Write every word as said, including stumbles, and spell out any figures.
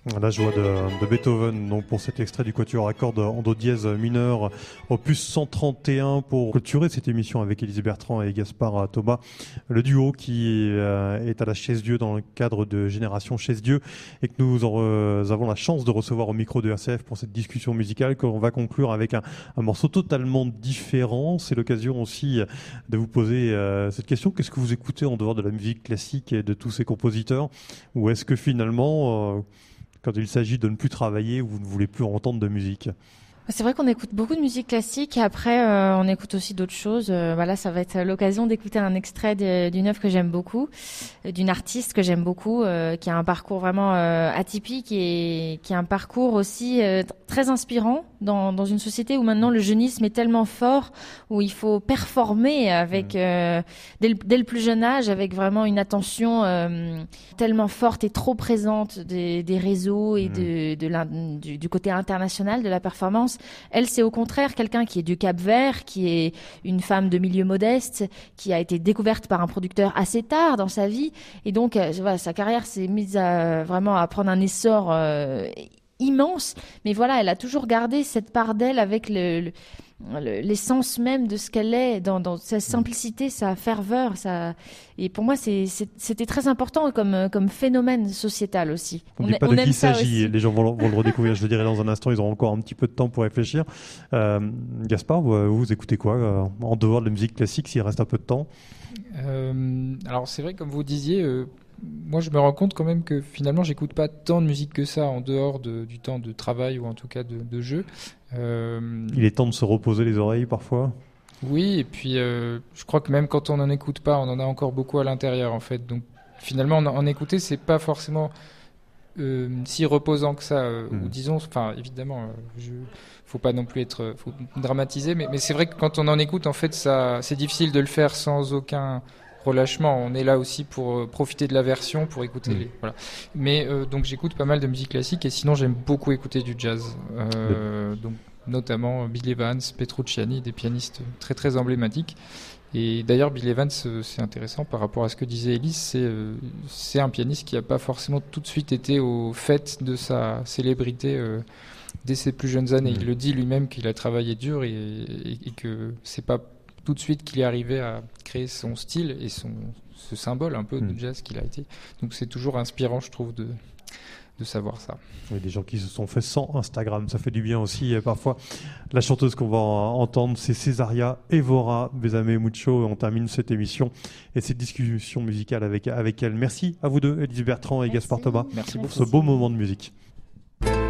La joie de, de Beethoven, donc pour cet extrait du quatuor à cordes en do dièse mineur, opus cent trente et un, pour clôturer cette émission avec Élise Bertrand et Gaspard Thomas, le duo qui euh, est à la Chaise-Dieu dans le cadre de Génération Chaise-Dieu et que nous en, euh, avons la chance de recevoir au micro de R C F pour cette discussion musicale qu'on va conclure avec un, un morceau totalement différent. C'est l'occasion aussi de vous poser euh, cette question: qu'est-ce que vous écoutez en dehors de la musique classique et de tous ces compositeurs? Ou est-ce que finalement... Euh, quand il s'agit de ne plus travailler, vous ne voulez plus entendre de musique? C'est vrai qu'on écoute beaucoup de musique classique. Après, euh, on écoute aussi d'autres choses. Euh, voilà, ça va être l'occasion d'écouter un extrait de, d'une œuvre que j'aime beaucoup, d'une artiste que j'aime beaucoup, euh, qui a un parcours vraiment euh, atypique et qui a un parcours aussi euh, très inspirant dans, dans une société où maintenant le jeunisme est tellement fort, où il faut performer avec euh, dès, le, dès le plus jeune âge, avec vraiment une attention euh, tellement forte et trop présente des, des réseaux et de, de l'in, du, du côté international de la performance. Elle, c'est au contraire quelqu'un qui est du Cap-Vert, qui est une femme de milieu modeste, qui a été découverte par un producteur assez tard dans sa vie. Et donc, euh, voilà, sa carrière s'est mise à, vraiment à prendre un essor euh, immense. Mais voilà, elle a toujours gardé cette part d'elle avec le... le l'essence même de ce qu'elle est, dans, dans sa simplicité, sa ferveur, sa... et pour moi c'est, c'est, c'était très important comme, comme phénomène sociétal aussi. On ne dit pas de qui il s'agit, les gens vont, vont le redécouvrir, je le dirai dans un instant, ils auront encore un petit peu de temps pour réfléchir. Euh, Gaspard, vous, vous écoutez quoi euh, en dehors de la musique classique, s'il reste un peu de temps? euh, Alors c'est vrai, comme vous disiez, euh, moi je me rends compte quand même que finalement j'écoute pas tant de musique que ça en dehors de, du temps de travail ou en tout cas de, de jeu. Euh... Il est temps de se reposer les oreilles parfois. Oui, et puis euh, je crois que même quand on n'en écoute pas, on en a encore beaucoup à l'intérieur en fait. Donc finalement, en, en écouter, c'est pas forcément euh, si reposant que ça. Euh, mmh. Ou disons, enfin évidemment, euh, je, faut pas non plus être, faut dramatiser, mais, mais c'est vrai que quand on en écoute, en fait, ça, c'est difficile de le faire sans aucun relâchement. On est là aussi pour euh, profiter de la version, pour écouter mmh. les. Voilà. Mais euh, donc j'écoute pas mal de musique classique et sinon j'aime beaucoup écouter du jazz. Euh, mmh. Donc notamment Bill Evans, Petrucciani, des pianistes très très emblématiques. Et d'ailleurs, Bill Evans, c'est intéressant par rapport à ce que disait Élise, c'est, euh, c'est un pianiste qui n'a pas forcément tout de suite été au fait de sa célébrité euh, dès ses plus jeunes années. Mmh. Il le dit lui-même qu'il a travaillé dur et, et, et que c'est pas tout de suite qu'il est arrivé à créer son style et son, ce symbole un peu mmh. de jazz qu'il a été. Donc c'est toujours inspirant, je trouve, de... de savoir ça. Oui, des gens qui se sont fait sans Instagram, ça fait du bien aussi. Et parfois, la chanteuse qu'on va entendre, c'est Césaria Evora Besame Mucho. On termine cette émission et cette discussion musicale avec, avec elle. Merci à vous deux, Élise Bertrand et Merci. Gaspard Thomas, Merci pour beaucoup. ce beau moment de musique.